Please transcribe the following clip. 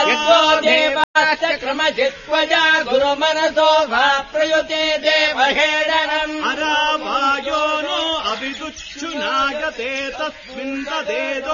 यतो देवाश्च क्रमजित्वजा गुरुमनसो वा प्रयुते देवहेडनम् अरावायो नो अभिदुच्छुनायते तस्मिन् ददेदो